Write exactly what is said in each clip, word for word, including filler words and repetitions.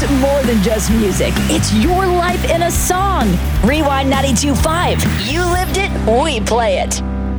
It's more than just music. It's your life in a song. Rewind ninety-two point five. You lived it, we play it.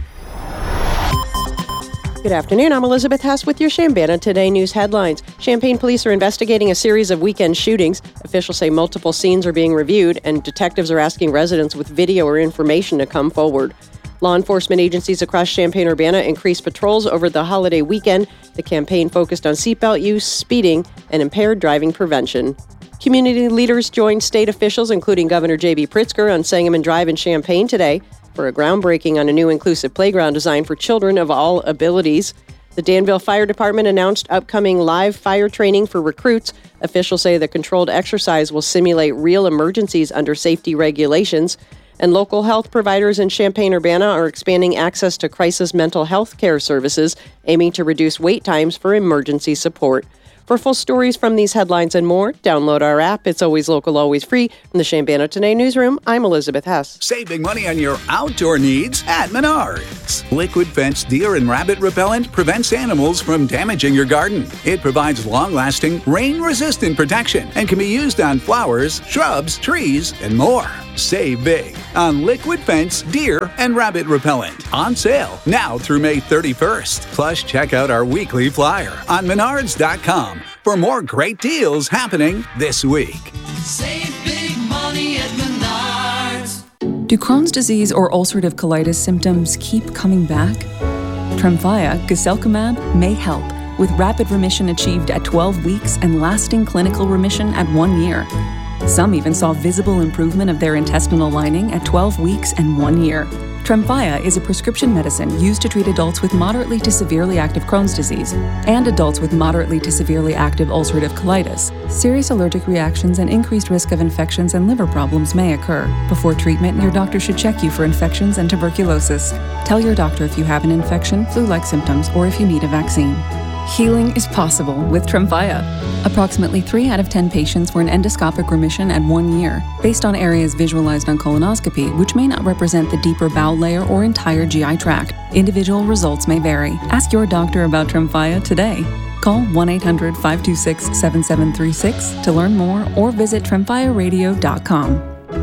Good afternoon. I'm Elizabeth Hess with your Chambana Today news headlines. Champaign police are investigating a series of weekend shootings. Officials say multiple scenes are being reviewed, and detectives are asking residents with video or information to come forward. Law enforcement agencies across Champaign-Urbana increased patrols over the holiday weekend. The campaign focused on seatbelt use, speeding, and impaired driving prevention. Community leaders joined state officials, including Governor J B Pritzker, on Sangamon Drive in Champaign today for a groundbreaking on a new inclusive playground designed for children of all abilities. The Danville Fire Department announced upcoming live fire training for recruits. Officials say the controlled exercise will simulate real emergencies under safety regulations. And local health providers in Champaign-Urbana are expanding access to crisis mental health care services, aiming to reduce wait times for emergency support. For full stories from these headlines and more, download our app. It's always local, always free. From the Chambana Today newsroom, I'm Elizabeth Hess. Save big money on your outdoor needs at Menards. Liquid Fence Deer and Rabbit Repellent prevents animals from damaging your garden. It provides long-lasting, rain-resistant protection and can be used on flowers, shrubs, trees, and more. Save big on Liquid Fence Deer and Rabbit Repellent. On sale now through May thirty-first. Plus, check out our weekly flyer on menards dot com for more great deals happening this week. Save big money at Menards. Do Crohn's disease or ulcerative colitis symptoms keep coming back? Tremfya, guselkumab, may help, with rapid remission achieved at twelve weeks and lasting clinical remission at one year. Some even saw visible improvement of their intestinal lining at twelve weeks and one year. Tremfya is a prescription medicine used to treat adults with moderately to severely active Crohn's disease and adults with moderately to severely active ulcerative colitis. Serious allergic reactions and increased risk of infections and liver problems may occur. Before treatment, your doctor should check you for infections and tuberculosis. Tell your doctor if you have an infection, flu-like symptoms, or if you need a vaccine. Healing is possible with Tremfya. Approximately three out of ten patients were in endoscopic remission at one year, based on areas visualized on colonoscopy, which may not represent the deeper bowel layer or entire G I tract. Individual results may vary. Ask your doctor about Tremfya today. Call one eight hundred, five two six, seven seven three six to learn more or visit tremfya radio dot com.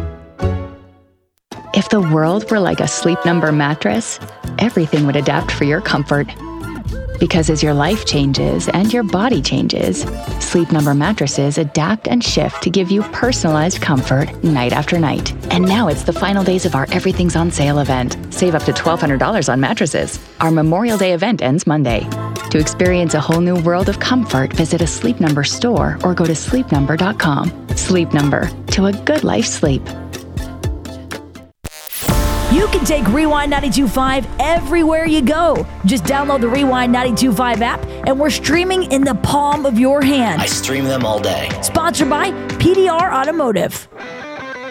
If the world were like a Sleep Number mattress, everything would adapt for your comfort. Because as your life changes and your body changes, Sleep Number mattresses adapt and shift to give you personalized comfort night after night. And now it's the final days of our Everything's on Sale event. Save up to twelve hundred dollars on mattresses. Our Memorial Day event ends Monday. To experience a whole new world of comfort, visit a Sleep Number store or go to sleep number dot com. Sleep Number, to a good life sleep. You can take Rewind ninety-two point five everywhere you go. Just download the Rewind ninety-two point five app, and we're streaming in the palm of your hand. I stream them all day. Sponsored by P D R Automotive.